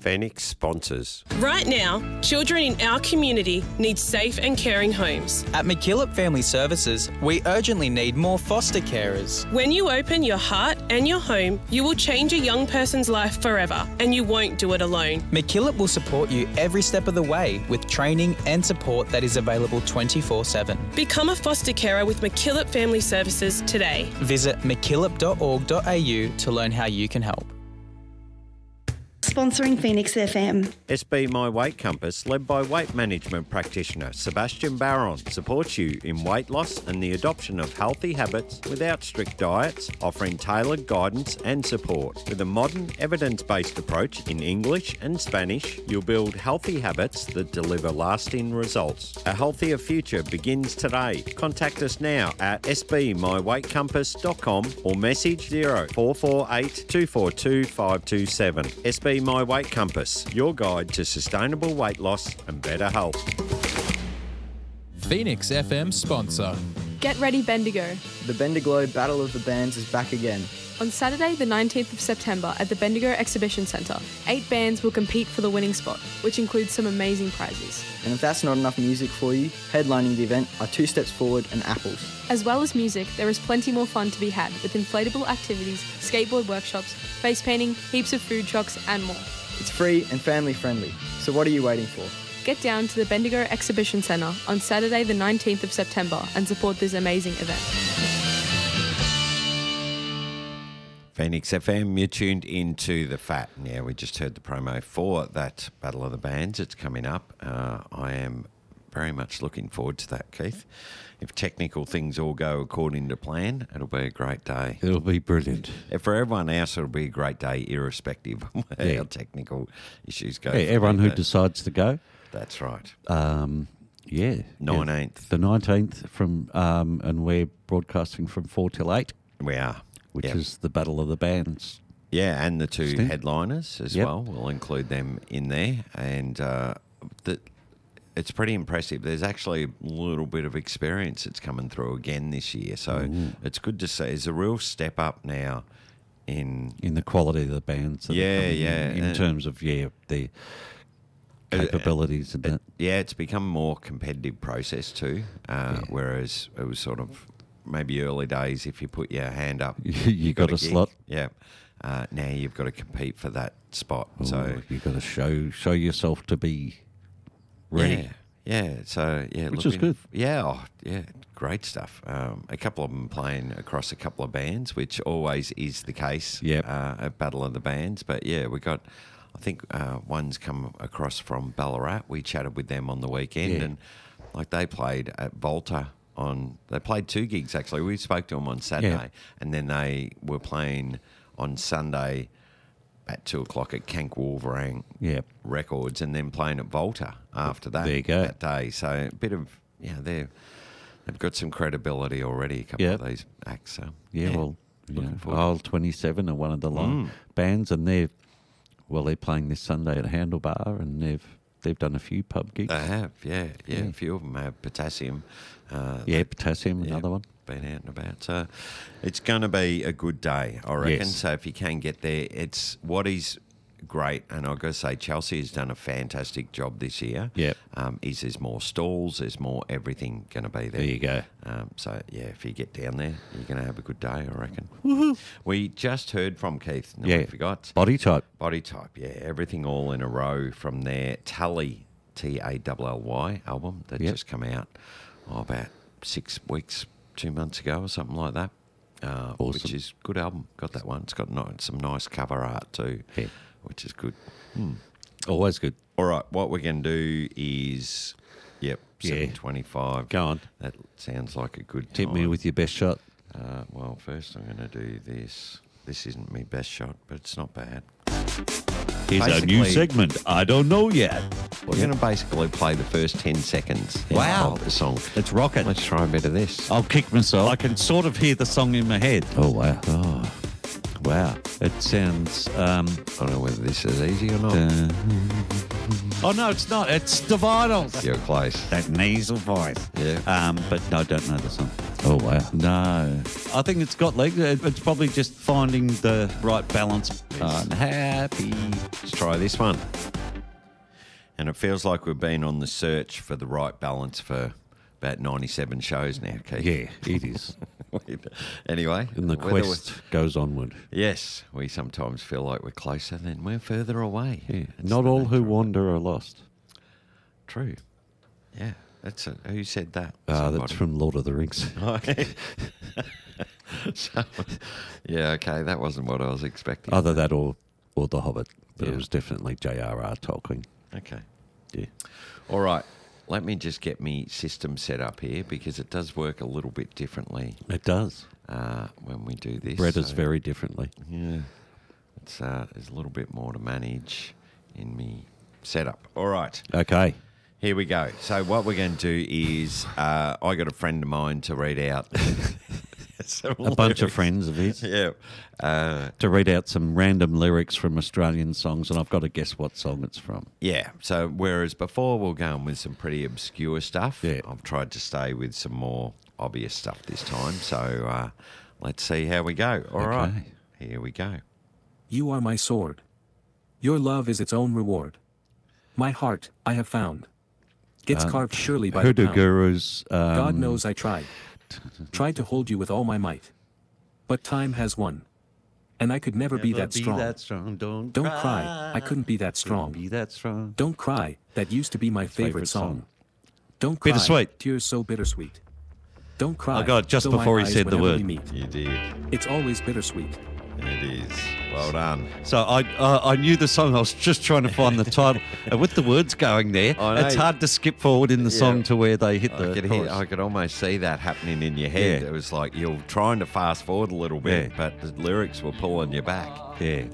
Phoenix sponsors. Right now, children in our community need safe and caring homes. At McKillop Family Services, we urgently need more foster carers. When you open your heart and your home, you will change a young person's life forever, and you won't do it alone. McKillop will support you every step of the way with training and support that is available 24/7. Become a foster carer with McKillop Family Services today. Visit mckillop.org.au to learn how you can help. Sponsoring Phoenix FM. SB My Weight Compass, led by weight management practitioner Sebastian Barron, supports you in weight loss and the adoption of healthy habits without strict diets, offering tailored guidance and support. With a modern, evidence-based approach in English and Spanish, you'll build healthy habits that deliver lasting results. A healthier future begins today. Contact us now at sbmyweightcompass.com or message 0448 242 527. SB My Weight Compass, your guide to sustainable weight loss and better health. Phoenix FM sponsor. Get ready, Bendigo. The Bendigo Battle of the Bands is back again. On Saturday, the 19th of September at the Bendigo Exhibition Centre, 8 bands will compete for the winning spot, which includes some amazing prizes. And if that's not enough music for you, headlining the event are Two Steps Forward and Apples. As well as music, there is plenty more fun to be had with inflatable activities, skateboard workshops, face painting, heaps of food trucks and more. It's free and family friendly, so what are you waiting for? Get down to the Bendigo Exhibition Centre on Saturday the 19th of September and support this amazing event. Phoenix FM, you're tuned into The Fat. Now, we just heard the promo for that Battle of the Bands. It's coming up. I am very much looking forward to that, Keith. If technical things all go according to plan, it'll be a great day. It'll be brilliant. For everyone else, it'll be a great day, irrespective of how technical issues go. Yeah, everyone who decides to go. That's right. 19th. The 19th from, and we're broadcasting from 4 till 8. We are. Which is the Battle of the Bands. Yeah, and the two headliners as well. We'll include them in there. And it's pretty impressive. There's actually a little bit of experience that's coming through again this year. So it's good to see. It's a real step up now in the quality of the bands. In terms of, the capabilities and that. Yeah, it's become a more competitive process too, whereas it was sort of maybe early days, if you put your hand up, you got a slot. Yeah. Now you've got to compete for that spot. So you've got to show yourself to be ready. Yeah. So which is good. Great stuff. A couple of them playing across a couple of bands, which always is the case. At Battle of the Bands. But we got. I think one's come across from Ballarat. We chatted with them on the weekend, and they played at Volta. They played 2 gigs actually. We spoke to them on Saturday, and then they were playing on Sunday at 2:00 at Kank Wolverang Records, and then playing at Volta after that. There you go. That day. So a bit of they've got some credibility already. A couple of these acts. So Isle 27 are one of the bands, and they're playing this Sunday at Handlebar, and they've done a few pub gigs. They have, a few of them have. Potassium. Potassium, another one. Been out and about. So it's going to be a good day, I reckon. Yes. So if you can get there, it's what is great. And I've got to say, Chelsea has done a fantastic job this year. Yep. There's more stalls, there's more everything going to be there. There you go. If you get down there, you're going to have a good day, I reckon. Woohoo. We just heard from Keith. No, we forgot. Body Type. Everything all in a row from their Tally, Tally album that just come out about 6 weeks, 2 months ago or something like that. Awesome. Which is a good album. Got that one. It's got some nice cover art too, which is good. Always good. All right, what we're going to do is, 7:25. Go on. That sounds like a good Hit time. me with your best shot. First I'm going to do this. This isn't my best shot, but it's not bad. Here's our new segment, I Don't Know Yet. We're going to basically play the first 10 seconds of the song. It's rocking. Let's try a bit of this. I'll kick myself. I can sort of hear the song in my head. Oh, wow. Wow. It sounds... I don't know whether this is easy or not. Oh, no, it's not. It's the Vitals. You're close. That nasal voice. Yeah. But no, I don't know the song. Oh, wow. No. I think it's got legs. It's probably just finding the right balance. Unhappy. Let's try this one. And it feels like we've been on the search for the right balance for about 97 shows now, Keith. Yeah, it is. Anyway. And the quest goes onward. Yes, we sometimes feel like we're closer than we're further away. Yeah. Not all who wander are lost. True. Yeah. That's it. Who said that? That's from Lord of the Rings. Yeah, okay. That wasn't what I was expecting. Either that or The Hobbit. But it was definitely J.R.R. Tolkien. Okay. Yeah. All right. Let me just get me system set up here because it does work a little bit differently. It does. When we do this. Bred us very differently. Yeah. It's there's a little bit more to manage in me setup. All right. Okay. Here we go. So what we're going to do is I got a friend of mine to read out a bunch of friends of his. Yeah. To read out some random lyrics from Australian songs, and I've got to guess what song it's from. Yeah. So whereas before we're going with some pretty obscure stuff, I've tried to stay with some more obvious stuff this time. So let's see how we go. All right. Here we go. You are my sword. Your love is its own reward. My heart I have found. Gets carved surely by Hoodoo the pound. Guru's... God knows I tried to hold you with all my might. But time has won. And I could never be that strong. Don't cry. I couldn't be that strong. Be that strong. Don't cry. That used to be my favorite song. Don't cry. Bittersweet. Tears so bittersweet. Don't cry. I got it just fill my before he eyes said the whenever word. we meet. You did. It's always bittersweet. It is. Well done. So I knew the song. I was just trying to find the title. And with the words going there, it's hard to skip forward in the song to where they hit the chorus. I could almost see that happening in your head. Yeah. It was like you're trying to fast forward a little bit, but the lyrics were pulling you back. Yeah.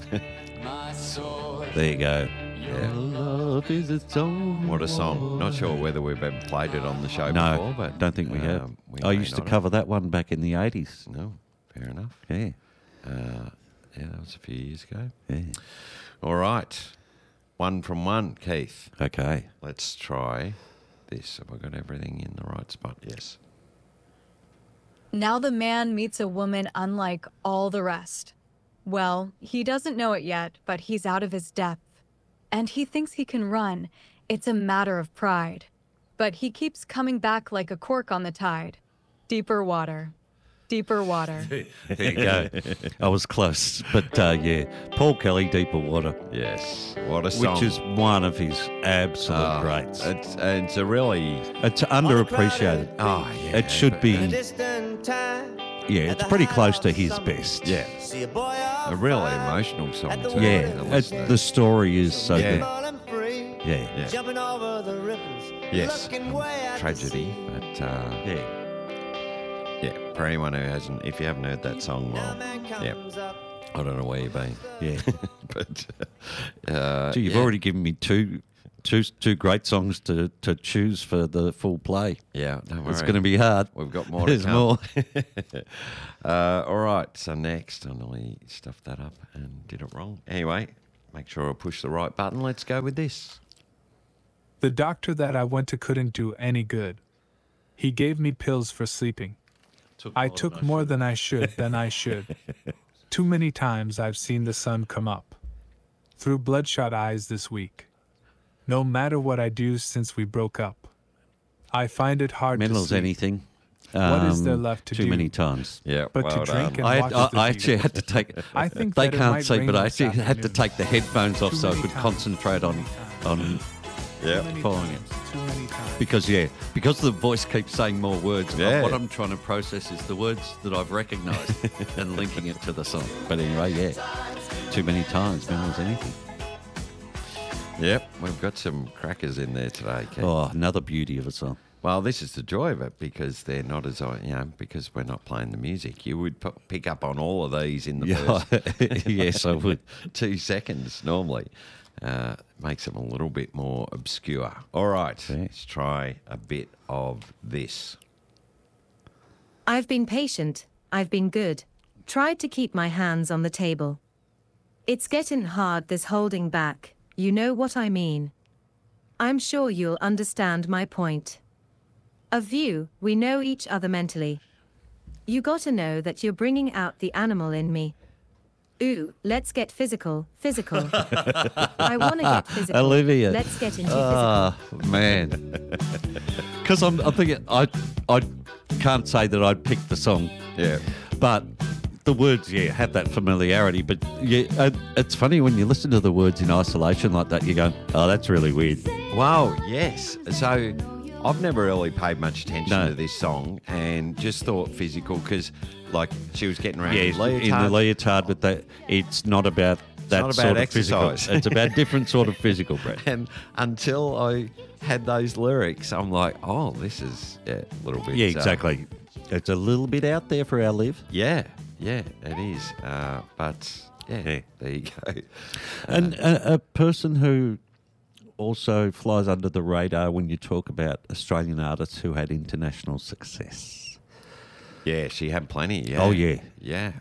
There you go. Yeah. Love is its own. What a song. Not sure whether we've ever played it on the show No, before, but don't think we have. I may used to not cover that one back in the 80s. have. No, fair enough. Yeah. Yeah, that was a few years ago. Yeah. All right. 1 from 1, Keith. Okay. Let's try this. Have I got everything in the right spot? Yes. Now the man meets a woman unlike all the rest. Well, he doesn't know it yet, but he's out of his depth. And he thinks he can run. It's a matter of pride. But he keeps coming back like a cork on the tide. Deeper water. Deeper water. There you go. I was close. But yeah, Paul Kelly, Deeper Water. Yes. What a song. Which is one of his absolute greats. It's a really... It's underappreciated. Oh, yeah. It should be... Yeah, it's pretty close to his best. Yeah. A really emotional song, too. Yeah. The story is so good. Yeah. Jumping over the ripples. Yes. Tragedy, but... yeah. Yeah, for anyone who hasn't, if you haven't heard that song, well, yeah, I don't know where you've been. Yeah, but so you've already given me two great songs to choose for the full play. Yeah, don't worry. It's going to be hard. We've got more. There's to come. more. All right. So next, I nearly stuffed that up and did it wrong. Anyway, make sure I push the right button. Let's go with this. The doctor that I went to couldn't do any good. He gave me pills for sleeping. I took more than I should. Too many times I've seen the sun come up through bloodshot eyes this week. No matter what I do since we broke up, I find it hard to Mendel's sleep. Anything. What is there left to do? Too many times. Yeah, but well to drink and I watch the actually had to take. I think they that it can't might see, rain but I this actually had to afternoon. take the headphones off Too so I many could times. concentrate on following it. Too many times. Because the voice keeps saying more words. Yeah. What I'm trying to process is the words that I've recognised and linking it to the song. But anyway, yeah, too many times. Mendel's Anything. Yep, we've got some crackers in there today, Keith. Oh, another beauty of a song. Well, this is the joy of it because they're not as, because we're not playing the music. You would pick up on all of these in the first Yes, I would. 2 seconds normally. Makes them a little bit more obscure. All right, let's try a bit of this. I've been patient, I've been good, tried to keep my hands on the table. It's getting hard, this holding back, you know what I mean. I'm sure you'll understand my point. Of view, we know each other mentally. You gotta know that you're bringing out the animal in me. Ooh, let's get physical. I want to get physical. Olivia. Let's get into physical. Man. Because I'm thinking, I can't say that I'd pick the song. Yeah. But the words, have that familiarity. But it's funny when you listen to the words in isolation like that, you go, oh, that's really weird. Wow, yes. So I've never really paid much attention to this song and just thought physical because, like, she was getting around in leotard. In the leotard, but it's not about that not sort about of exercise. physical. It's about different sort of physical, Brett. And until I had those lyrics, I'm like, oh, this is a little bit. Yeah, exactly. It's a little bit out there for our Liv. Yeah, it is. But there you go. And a person who also flies under the radar when you talk about Australian artists who had international success. Yeah, she had plenty. Yeah. Oh yeah, yeah.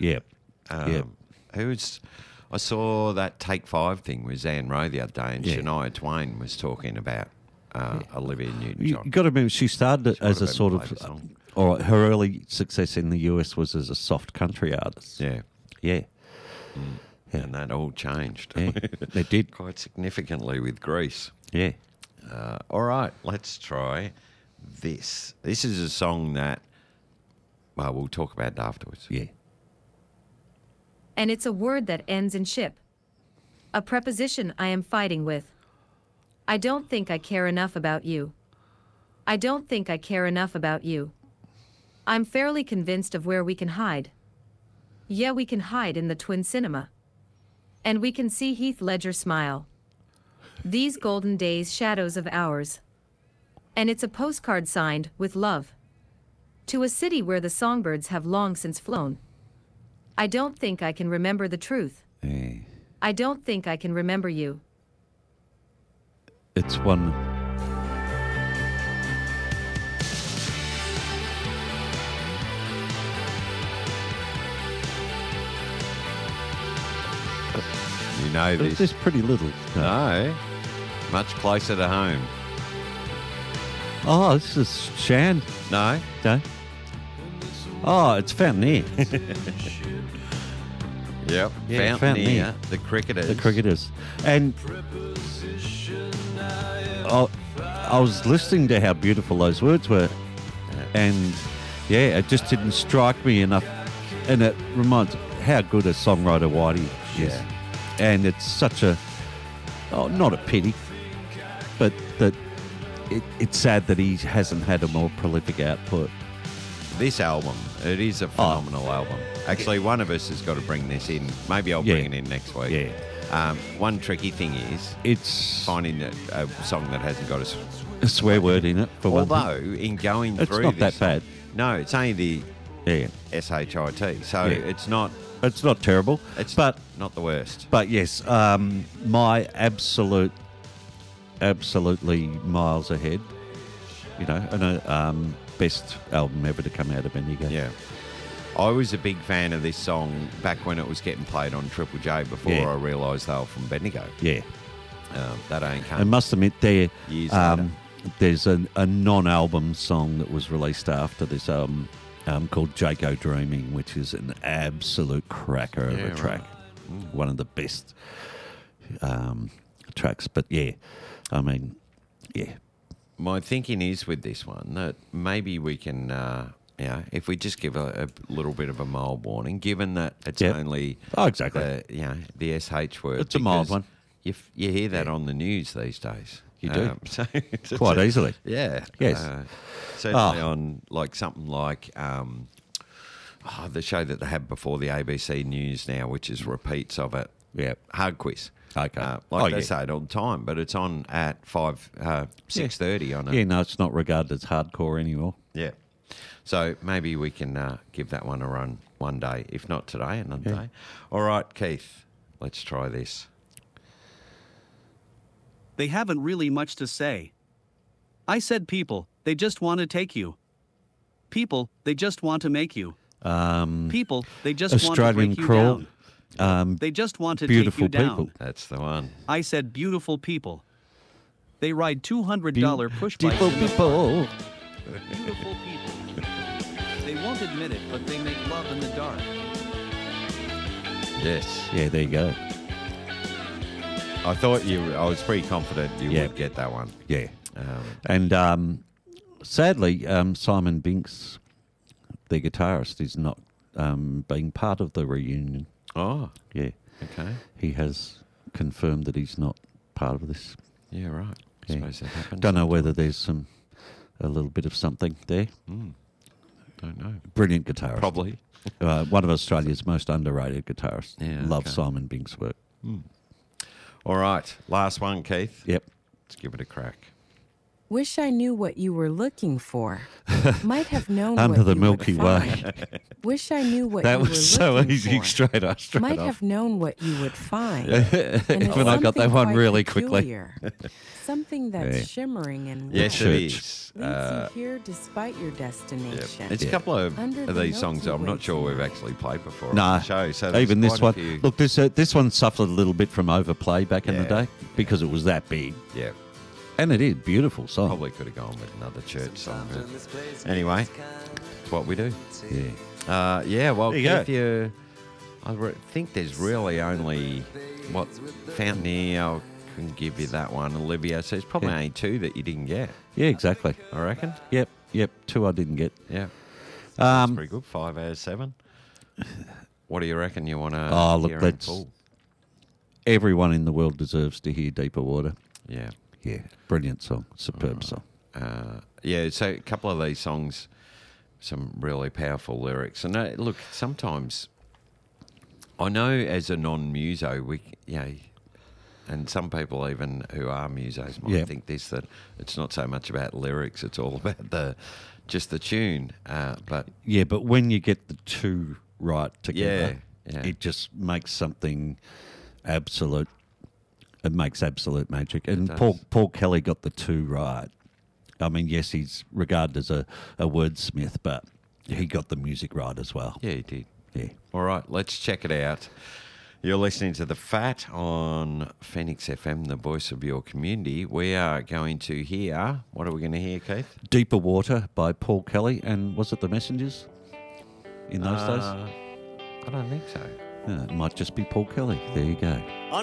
Who's? I saw that Take 5 thing with Zan Rowe the other day, and Shania Twain was talking about Olivia Newton-John. You got to remember, she started as a sort of, or her early success in the US was as a soft country artist. Yeah. Yeah. And that all changed. Yeah, it did. Quite significantly with Grease. Yeah. All right, let's try this. This is a song that, well, we'll talk about it afterwards. Yeah. And it's a word that ends in ship. A preposition I am fighting with. I don't think I care enough about you. I don't think I care enough about you. I'm fairly convinced of where we can hide. Yeah, we can hide in the Twin Cinema. And we can see Heath Ledger smile. These golden days, shadows of ours. And it's a postcard signed, with love. To a city where the songbirds have long since flown. I don't think I can remember the truth. Hey. I don't think I can remember you. It's one... You know this. It's pretty little. No. Much closer to home. Oh, this is Shan. No. No. Oh, it's Fountainier. Yep. Yeah, Fountainier. The Cricketers. The Cricketers. And I was listening to how beautiful those words were. And, yeah, it just didn't strike me enough. And it reminds how good a songwriter Whitey is. Yeah. And it's such a, not a pity, but that it's sad that he hasn't had a more prolific output. This album, it is a phenomenal album. Actually, one of us has got to bring this in. Maybe I'll bring it in next week. Yeah. One tricky thing is it's finding a song that hasn't got a swear word in it. For although in going it's through not this, that bad. No, it's only the SHIT, so it's not. It's not terrible. It's but not the worst. But yes, my absolutely miles ahead. You know, and best album ever to come out of Bendigo. Yeah. I was a big fan of this song back when it was getting played on Triple J before I realised they were from Bendigo. Yeah. That ain't come. I must admit, there's a non-album song that was released after this album called Jaco Dreaming, which is an absolute cracker of a track. Right. One of the best tracks. But yeah, I mean, yeah. My thinking is with this one that maybe we can, if we just give a little bit of a mild warning, given that it's only the SH word. It's a mild one. You hear that on the news these days. You do. So quite easily. Yeah. Yes. Certainly on like something like the show that they have before the ABC News now, which is repeats of it. Yeah. Hard Quiz. Okay. They say it all the time, but it's on at 6:30 on it. Yeah, no, it's not regarded as hardcore anymore. Yeah. So maybe we can give that one a run one day, if not today, another day. All right, Keith, let's try this. They haven't really much to say. I said people, they just want to take you. People, they just want to make you. People, they just Australian want to break you Crawl. down. They just want to Beautiful take you down. People. That's the one. I said beautiful people. They ride $200 push bikes. Beautiful people. Beautiful people. They won't admit it, but they make love in the dark. Yes. Yeah, there you go. I thought I was pretty confident you would get that one. Yeah. And sadly, Simon Binks, the guitarist, is not being part of the reunion. Oh. Yeah. Okay. He has confirmed that he's not part of this. Yeah, right. I suppose that happens. Don't know whether there's a little bit of something there. Don't know. Brilliant guitarist. Probably. One of Australia's most underrated guitarists. Yeah, Love okay. Simon Binks' work. All right. Last one, Keith. Yep. Let's give it a crack. Wish I knew what you were looking for. Might have known Under what the you Milky would Way. find. Wish I knew what That you were was so looking easy, for. straight off. Might have known what you would find. When I got that one really quickly. Something that's Yeah. shimmering and Yes, it warm. is. Leads you here despite your destination. It's a couple of Under the these songs Milky I'm not Way sure we've tonight. actually played before on Nah, the show. So there's even this quite a one. few- Look, this one suffered a little bit from overplay back in the Yeah. day because it was that big. Yeah. And it is beautiful song. Probably could have gone with another church song. But anyway, it's what we do. Yeah. Yeah, well, There you go. Keith, I think there's really only, Fountain I can give you that one, Olivia. So there's probably Yeah. only two that you didn't get, Yeah, exactly. I reckon. Yep. Two I didn't get. Yeah. That's pretty good. 5 out of 7. What do you reckon you want to Oh, look, hear in full? everyone in the world deserves to hear Deeper Water. Yeah. Yeah. Brilliant song. Superb song. Yeah, so a couple of these songs, some really powerful lyrics. And look, sometimes I know as a non-muso, and some people even who are musos might think this, that it's not so much about lyrics, it's all about just the tune. But yeah, but when you get the two right together, Yeah. it just makes something absolute. It makes absolute magic. And does. Paul Kelly got the two right. I mean, yes, he's regarded as a wordsmith, but he got the music right as well. Yeah, he did. Yeah. All right, let's check it out. You're listening to The Fat on Phoenix FM, the voice of your community. We are going to hear, what are we going to hear, Keith? Deeper Water by Paul Kelly. And was it The Messengers in those days? I don't think so. It might just be Paul Kelly. There you go.